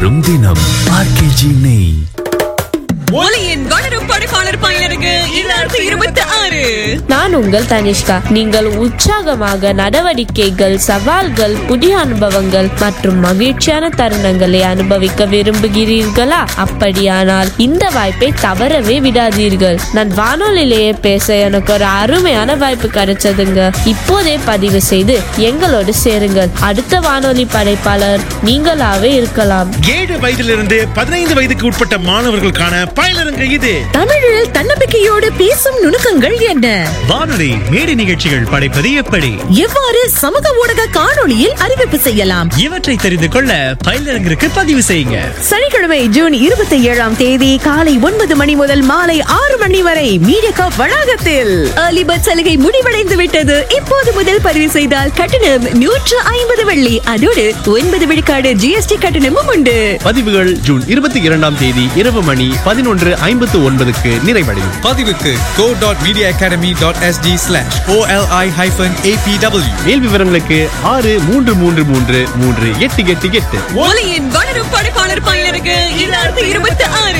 வளரும் தினம் ஆர்கேஜி நெய். ஒலியின் வளரும் படைப்பாளர் பயிலருக்கு 2026. நான் உங்கள் தனிஷ்கா. நீங்கள் உற்சாகமாக நடவடிக்கைகள், சவால்கள், புதிய அனுபவங்கள் மற்றும் மகிழ்ச்சியான தருணங்களை அனுபவிக்க விரும்புகிறீர்களா? அப்படியானால் இந்த வாய்ப்பை தவறவே விடாதீர்கள். நான் வானொலியிலேயே பேச எனக்கு ஒரு அருமையான வாய்ப்பு கிடைச்சதுங்க. இப்போதே பதிவு செய்து எங்களோடு சேருங்கள். அடுத்த வானொலி படைப்பாளர் நீங்களாவே இருக்கலாம். 7 வயதிலிருந்து 15 வயதுக்கு உட்பட்ட மாணவர்களுக்கான பயிலரங்கு இது. தமிழில் தன்னம்பிக்கையோடு பேசும் நுணுக்கங்கள் என்ன? வானொலி மேடை நிகழ்ச்சிகள் படைப்பது எப்படி? எவ்வாறு சமூக ஊடக காணொளியில் அறிவிப்பு செய்யலாம்? இவற்றை தெரிந்து கொள்ள பயிலரங்கிற்கு பதிவு செய்யுங்க. சனிக்கிழமை ஜூன் 27ஆம் தேதி காலை 9 மணி முதல் மாலை 6 மணி வரை மீடியா வளாகத்தில். அலிபத் சலுகை முடிவடைந்து விட்டது. இப்போது முதல் பதிவு செய்தால் கட்டணம் 150 வெள்ளி. அதோடு 9 விழுக்காடு GST கட்டணமும் உண்டு. பதிவுகள் ஜூன் 22ஆம் தேதி இரவு மணி 11:59 நிறைவடையும். பதிவுக்கு go.mediaacademy.sg/oli-apw. மேல் விவரங்களுக்கு 63333888. ஒலியின் வளரும் படைப்பாளர் பயிலருக்கு 2026.